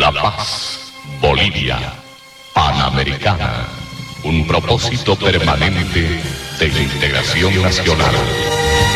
La Paz, Bolivia, Panamericana, un propósito permanente de la integración nacional.